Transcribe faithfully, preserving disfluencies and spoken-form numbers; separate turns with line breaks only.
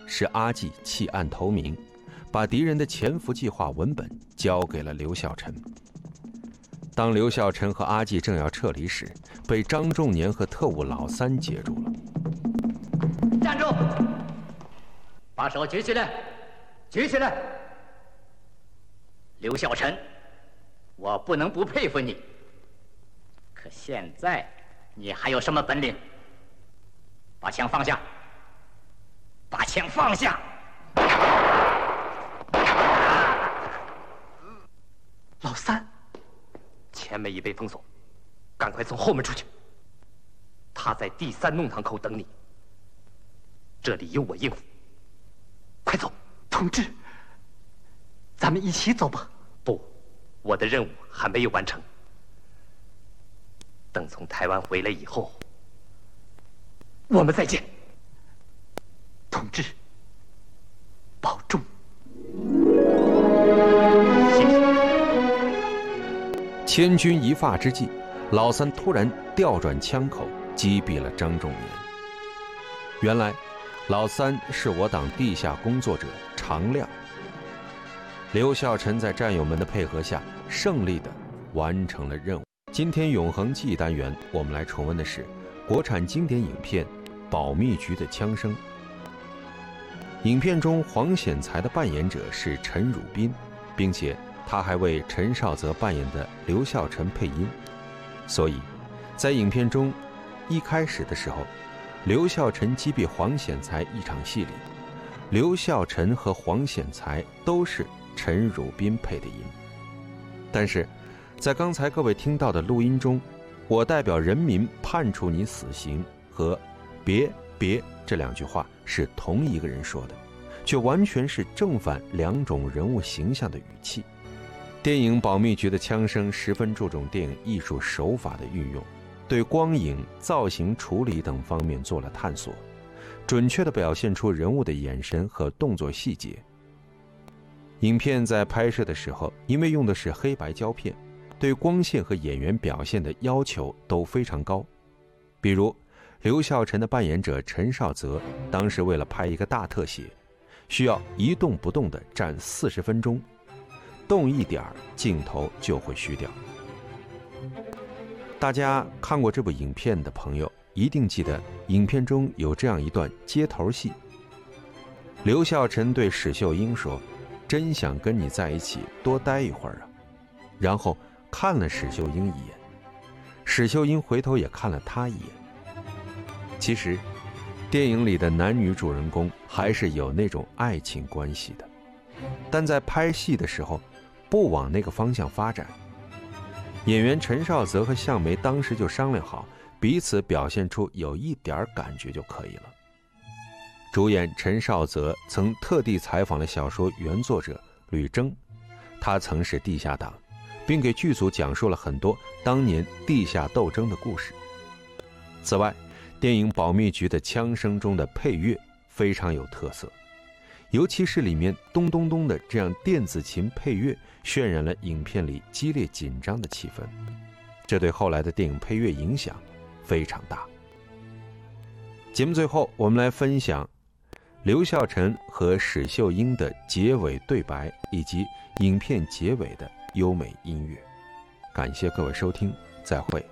是阿纪弃暗投明，把敌人的潜伏计划文本交给了刘孝成。当刘孝成和阿纪正要撤离时，被张仲年和特务老三截住了。
站住！把手举起来，举起来！刘孝成，我不能不佩服你。可现在，你还有什么本领？把枪放下！把枪放下！
老三，前门已被封锁，赶快从后门出去。他在第三弄堂口等你，这里由我应付。快走！
同志，咱们一起走吧。
不，我的任务还没有完成。等从台湾回来以后，我们再见。
同志，保重。
谢谢。
千钧一发之际，老三突然调转枪口，击毙了张仲年。原来，老三是我党地下工作者常亮。刘孝成在战友们的配合下，胜利地完成了任务。今天永恒记忆单元，我们来重温的是国产经典影片《保密局的枪声》。影片中黄显才的扮演者是陈汝彬，并且他还为陈少泽扮演的刘孝成配音。所以，在影片中一开始的时候，刘孝成击毙黄显才一场戏里，刘孝成和黄显才都是陈汝彬配的音。但是在刚才各位听到的录音中，我代表人民判处你死刑和别别这两句话是同一个人说的，却完全是正反两种人物形象的语气。电影《保密局的枪声》十分注重电影艺术手法的运用，对光影、造型处理等方面做了探索，准确地表现出人物的眼神和动作细节。影片在拍摄的时候，因为用的是黑白胶片，对光线和演员表现的要求都非常高。比如刘孝成的扮演者陈少泽，当时为了拍一个大特写，需要一动不动地站四十分钟，动一点儿镜头就会虚掉。大家看过这部影片的朋友一定记得，影片中有这样一段接头戏。刘孝成对史秀英说：“真想跟你在一起多待一会儿啊。”然后看了史秀英一眼，史秀英回头也看了他一眼。其实，电影里的男女主人公还是有那种爱情关系的，但在拍戏的时候，不往那个方向发展。演员陈少泽和向梅当时就商量好，彼此表现出有一点感觉就可以了。主演陈少泽曾特地采访了小说原作者吕征，他曾是地下党，并给剧组讲述了很多当年地下斗争的故事。此外，电影《保密局的枪声》中的配乐非常有特色，尤其是里面咚咚咚的这样电子琴配乐，渲染了影片里激烈紧张的气氛，这对后来的电影配乐影响非常大。节目最后，我们来分享刘孝成和史秀英的结尾对白，以及影片结尾的优美音乐。感谢各位收听，再会。